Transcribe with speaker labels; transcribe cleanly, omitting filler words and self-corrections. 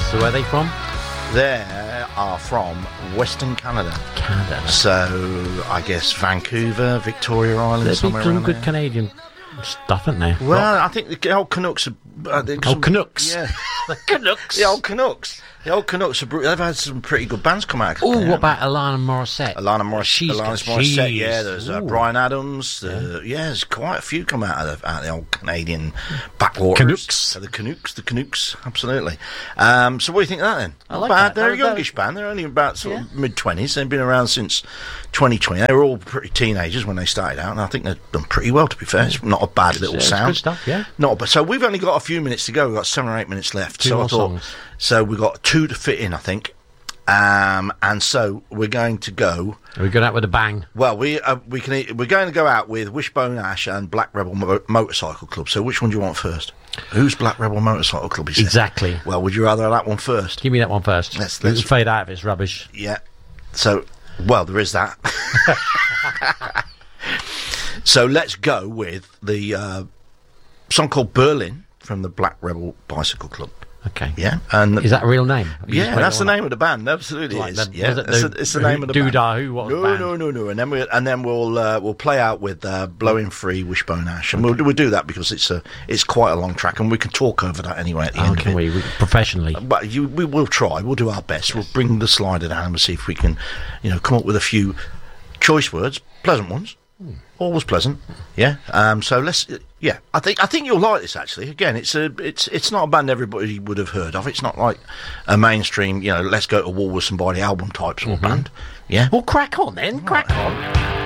Speaker 1: So where are they from?
Speaker 2: They are from Western Canada.
Speaker 1: Canada.
Speaker 2: So I guess Vancouver, Victoria Island,
Speaker 1: There's
Speaker 2: somewhere
Speaker 1: some
Speaker 2: around
Speaker 1: good
Speaker 2: there.
Speaker 1: Canadian stuff, isn't there?
Speaker 2: Well, I think the old Canucks are...
Speaker 1: Canucks.
Speaker 2: Yeah.
Speaker 1: The Canucks.
Speaker 2: The old Canucks. The old Canucks, they've had some pretty good bands come out of
Speaker 1: Oh,
Speaker 2: Canada.
Speaker 1: what about Alana Morissette?
Speaker 2: Alanis Morissette,
Speaker 1: She's-
Speaker 2: yeah, there's Brian Adams, there's quite a few come out of the old Canadian backwaters.
Speaker 1: Canucks.
Speaker 2: The Canucks, absolutely. So what do you think of that then?
Speaker 1: I like
Speaker 2: Not bad.
Speaker 1: that.
Speaker 2: They're a
Speaker 1: That-
Speaker 2: youngish band, they're only about sort of mid-20s, they've been around since 2020, they were all pretty teenagers when they started out, and I think they've done pretty well, to be fair. It's not a bad little
Speaker 1: it's
Speaker 2: sound.
Speaker 1: good stuff, yeah.
Speaker 2: So we've only got a few minutes to go, we've got 7 or 8 minutes left.
Speaker 1: Two
Speaker 2: So I
Speaker 1: more
Speaker 2: thought,
Speaker 1: songs.
Speaker 2: so we've got 2 to fit in, I think. And so we're going to go.
Speaker 1: Are we going out with a bang?
Speaker 2: Well, we're going to go out with Wishbone Ash and Black Rebel Motorcycle Club. So which one do you want first? Who's Black Rebel Motorcycle Club? He said.
Speaker 1: Exactly.
Speaker 2: Well, would you rather have that one first?
Speaker 1: Give me that one first.
Speaker 2: Let's-
Speaker 1: You can fade out if it's rubbish.
Speaker 2: Yeah. So, well, there is that. So let's go with the song called Berlin from the Black Rebel Bicycle Club.
Speaker 1: Okay.
Speaker 2: Yeah, and
Speaker 1: Is that a real name? Have you just
Speaker 2: yeah,
Speaker 1: made
Speaker 2: that's
Speaker 1: that
Speaker 2: the
Speaker 1: one
Speaker 2: name of the band. Absolutely,
Speaker 1: Like
Speaker 2: is.
Speaker 1: the-
Speaker 2: Yeah,
Speaker 1: was it
Speaker 2: it's the name of the band.
Speaker 1: Doodah Who? What was the band?
Speaker 2: No. And then we'll play out with Blowing Free, Wishbone Ash, and we'll do that because it's quite a long track, and we can talk over that anyway at the
Speaker 1: up?
Speaker 2: end
Speaker 1: Oh, can
Speaker 2: of it.
Speaker 1: we? Professionally.
Speaker 2: But we will try. We'll do our best. We'll bring the slider down and see if we can, come up with a few choice words, pleasant ones. Always pleasant, yeah. So let's, yeah. I think you'll like this actually. Again, it's not a band everybody would have heard of. It's not like a mainstream, let's go to Woolworths and buy the album type sort of band. Yeah.
Speaker 1: Well, crack on then. Crack on.